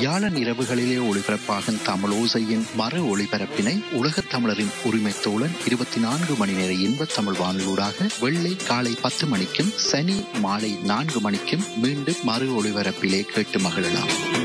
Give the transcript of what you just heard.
வியாழன் இரவுகளிலே ஒளிபரப்பாகும் தமிழோசையின் மறு ஒளிபரப்பினை உலகத் தமிழரின் உரிமை தோழன் 24 மணி நேர இன்பத் தமிழ் வானொலியூடாக வெள்ளி காலை 10 மணிக்கும் சனி மாலை 4 மணிக்கும் மீண்டும் மறு ஒளிபரப்பிலே கேட்டு மகிழலாம்.